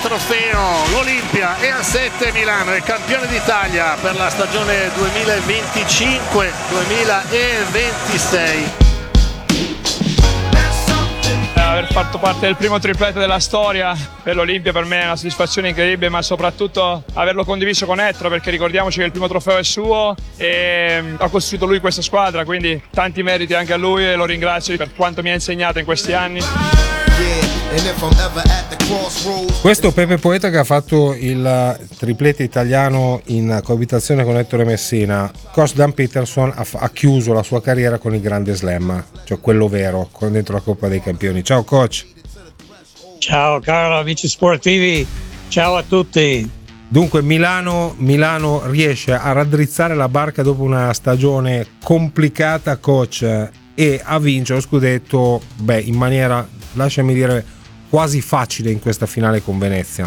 trofeo. L'Olimpia è a 7, Milano è campione d'Italia per la stagione 2025-2026. Aver fatto parte del primo triplete della storia per l'Olimpia per me è una soddisfazione incredibile, ma soprattutto averlo condiviso con Ettore, perché ricordiamoci che il primo trofeo è suo e ha costruito lui questa squadra, quindi tanti meriti anche a lui e lo ringrazio per quanto mi ha insegnato in questi anni. Questo Pepe Poeta che ha fatto il triplete italiano in coabitazione con Ettore Messina. Coach Dan Peterson ha chiuso la sua carriera con il grande slam, cioè quello vero, con dentro la Coppa dei Campioni. Ciao coach. Ciao Carlo, amici sportivi, ciao a tutti. Dunque Milano riesce a raddrizzare la barca dopo una stagione complicata, coach, e a vincere lo scudetto in maniera, lasciami dire, quasi facile in questa finale con Venezia.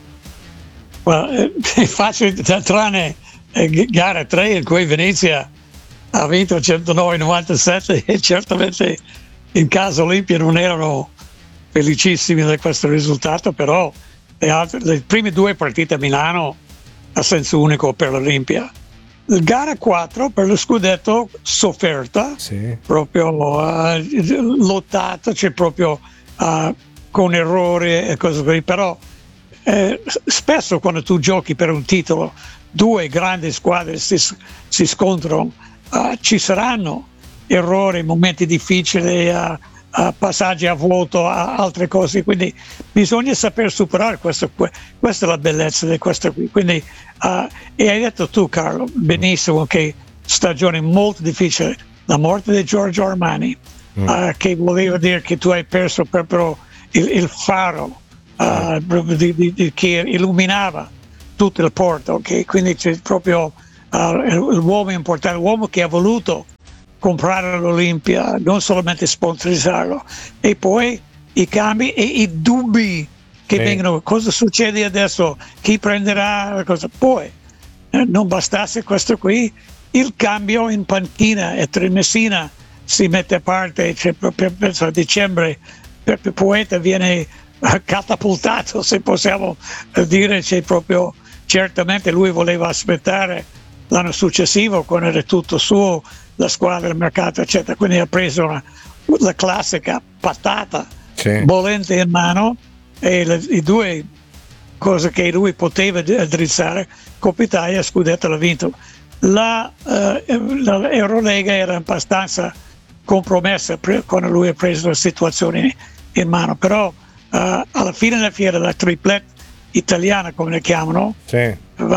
È facile tranne gara 3 in cui Venezia ha vinto 109-97 e certamente in casa Olimpia non erano felicissimi di questo risultato, però le prime due partite a Milano a senso unico per l'Olimpia. Gara 4 per lo scudetto sofferta, sì. Proprio lottata, cioè proprio con errori e cose così, però spesso quando tu giochi per un titolo due grandi squadre si scontrano, ci saranno errori, momenti difficili, passaggi a vuoto, altre cose, quindi bisogna saper superare questo. Questa è la bellezza di questo qui. Quindi, e hai detto tu Carlo benissimo che stagione molto difficile, la morte di Giorgio Armani, che voleva dire che tu hai perso proprio il faro che illuminava tutto il porto, okay? Quindi c'è proprio l'uomo importante, l'uomo che ha voluto comprare l'Olimpia, non solamente sponsorizzarlo, e poi i cambi e i dubbi che vengono, cosa succede adesso, chi prenderà, cosa. Poi non bastasse questo qui, il cambio in panchina, e Messina si mette a parte, cioè, penso a dicembre Pepe Poeta viene catapultato, se possiamo dire, c'è proprio, certamente lui voleva aspettare l'anno successivo quando era tutto suo, la squadra, il mercato eccetera, quindi ha preso la classica patata bollente in mano e le due cose che lui poteva drizzare, Coppa Italia, scudetto l'ha vinto. La Eurolega era abbastanza compromessa quando lui ha preso la situazione in mano, però alla fine della fiera la triplette italiana, come la chiamano, ci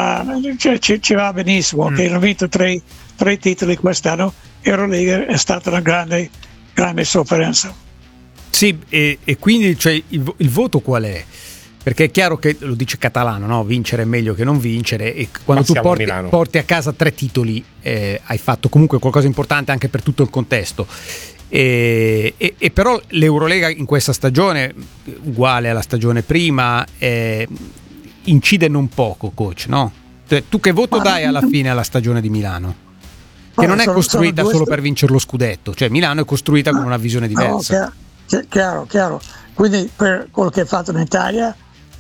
va benissimo, che hanno vinto tre titoli quest'anno. Eurolega è stata una grande sofferenza. Sì, e quindi cioè, il voto qual è? Perché è chiaro che lo dice Catalano, no? Vincere è meglio che non vincere, e quando tu porti a casa 3 titoli hai fatto comunque qualcosa di importante anche per tutto il contesto. E però l'Eurolega in questa stagione, uguale alla stagione prima, incide non poco, coach, no? Tu che voto dai alla fine alla stagione di Milano? Che non è costruita solo per vincere lo scudetto, cioè Milano è costruita con una visione diversa. Chiaro. Quindi per quello che hai fatto in Italia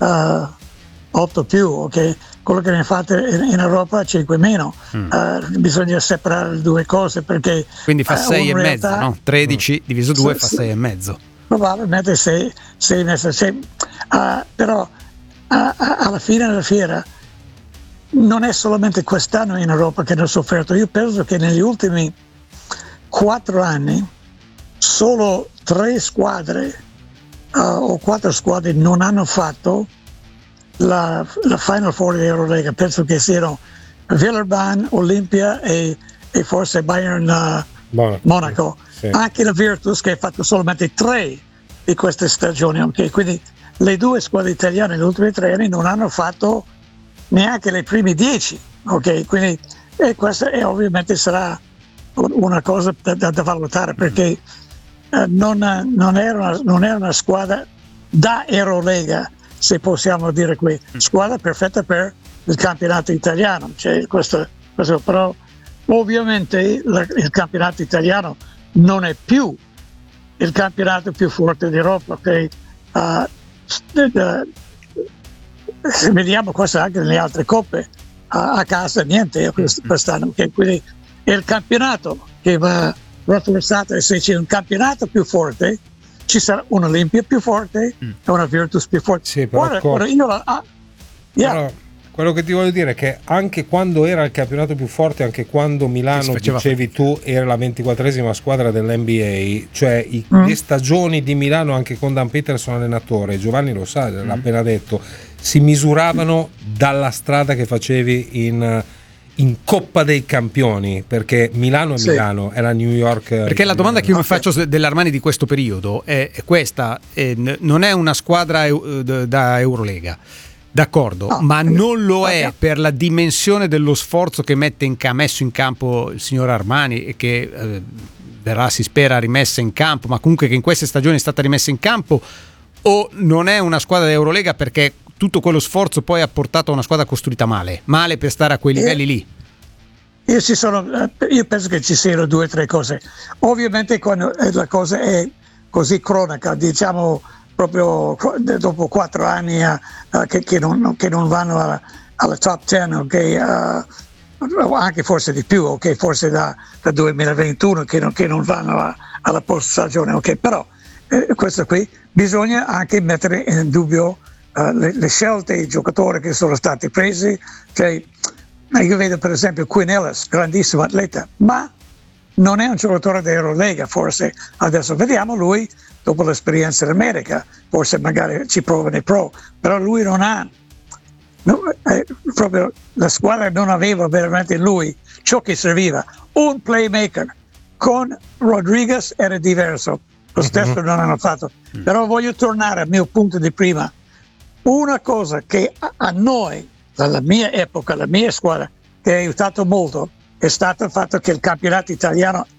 8 più, ok? Quello che ne fate in Europa 5 meno. Bisogna separare le due cose, perché quindi fa 6 e mezzo, no? 13 diviso 2 fa 6 e mezzo. Probabilmente 6 e mezzo. Però alla fine della fiera non è solamente quest'anno in Europa che hanno sofferto. Io penso che negli ultimi 4 anni solo 3 squadre o 4 squadre non hanno fatto la Final Four di Eurolega. Penso che siano Villeurbanne, Olimpia e forse Bayern Monaco. Sì. Anche la Virtus, che ha fatto solamente 3 di queste stagioni. Okay? Quindi le 2 squadre italiane negli ultimi 3 anni non hanno fatto neanche le primi 10. Okay? Quindi questa ovviamente sarà una cosa da valutare, perché non era una squadra da Eurolega, se possiamo dire qui, squadra perfetta per il campionato italiano, cioè questo, però ovviamente il campionato italiano non è più il campionato più forte d'Europa, okay? se vediamo questo anche nelle altre coppe, a casa niente quest'anno, okay? Quindi è il campionato che va rafforzato, e se c'è un campionato più forte ci sarà un'Olimpia più forte e una Virtus più forte. Sì, però quello che ti voglio dire è che anche quando era il campionato più forte, anche quando Milano, dicevi tu, era la 24esima squadra dell'NBA, cioè le stagioni di Milano, anche con Dan Peterson allenatore, Giovanni lo sa, l'ha appena detto, si misuravano dalla strada che facevi in Coppa dei Campioni, perché Milano è Milano, è la New York. Perché la domanda che io mi faccio dell'Armani di questo periodo è questa: non è una squadra da Eurolega, d'accordo, ma non lo è per la dimensione dello sforzo che ha messo in campo il signor Armani, e che verrà, si spera, rimessa in campo, ma comunque che in queste stagioni è stata rimessa in campo, o non è una squadra da Eurolega perché tutto quello sforzo poi ha portato a una squadra costruita male per stare a quei livelli lì? Io penso che ci siano 2 o 3 cose. Ovviamente quando la cosa è così cronaca, diciamo proprio dopo 4 anni che non vanno alla top 10, okay, anche forse di più, okay, forse da 2021 che non vanno alla post stagione, okay, però questo qui bisogna anche mettere in dubbio le scelte, i giocatori che sono stati presi. Cioè, io vedo per esempio Quinn Ellis, grandissimo atleta, ma non è un giocatore di Eurolega, forse adesso vediamo lui dopo l'esperienza in America, forse magari ci prova nei pro, però lui non ha, proprio la squadra non aveva veramente lui ciò che serviva, un playmaker. Con Rodriguez era diverso, lo stesso non hanno fatto, però voglio tornare al mio punto di prima. Una cosa che a noi, dalla mia epoca, la mia squadra, che ha aiutato molto, è stato il fatto che il campionato italiano